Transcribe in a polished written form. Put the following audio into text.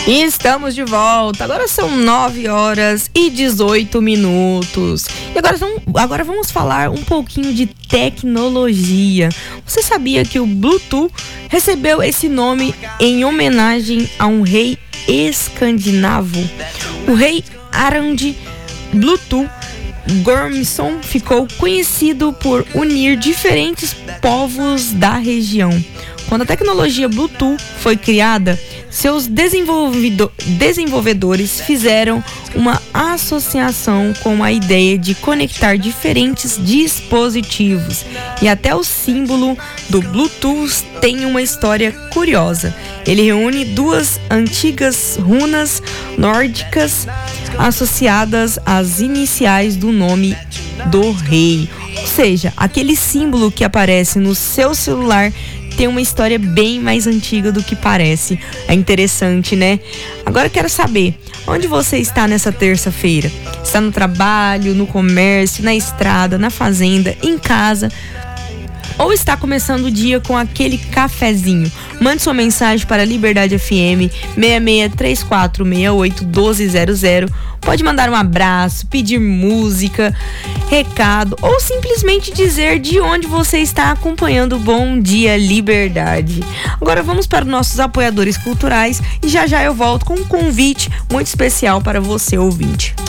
E estamos de volta. Agora são 9h18. E agora vamos falar um pouquinho de tecnologia. Você sabia que o Bluetooth recebeu esse nome em homenagem a um rei escandinavo? O rei Harald Bluetooth Gormson ficou conhecido por unir diferentes povos da região. Quando a tecnologia Bluetooth foi criada, seus desenvolvedores fizeram uma associação com a ideia de conectar diferentes dispositivos. E até o símbolo do Bluetooth tem uma história curiosa. Ele reúne duas antigas runas nórdicas associadas às iniciais do nome do rei. Ou seja, aquele símbolo que aparece no seu celular tem uma história bem mais antiga do que parece. É interessante, né? Agora eu quero saber, onde você está nessa terça-feira? Está no trabalho, no comércio, na estrada, na fazenda, em casa? Ou está começando o dia com aquele cafezinho? Mande sua mensagem para Liberdade FM 6634681200. Pode mandar um abraço, pedir música, recado ou simplesmente dizer de onde você está acompanhando o Bom Dia Liberdade. Agora vamos para os nossos apoiadores culturais e já eu volto com um convite muito especial para você, ouvinte.